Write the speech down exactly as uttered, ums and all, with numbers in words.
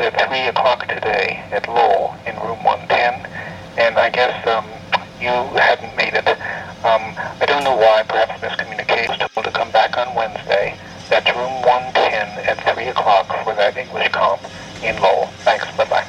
at three o'clock today at Lowell in room one ten, and I guess um, you hadn't made it. Um, I don't know why, perhaps miscommunication. I was told to come back on Wednesday. That's room one ten at three o'clock for that English comp in Lowell. Thanks, bye-bye.